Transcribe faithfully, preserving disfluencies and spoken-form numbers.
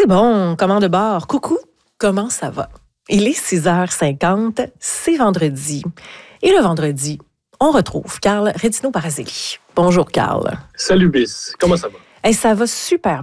C'est bon, commande de bord. Coucou, comment ça va? Il est six heures cinquante, c'est vendredi. Et le vendredi, on retrouve Carl Rettino-Parazelli. Bonjour, Carl. Salut, Bis. Comment ça va? Hey, ça va super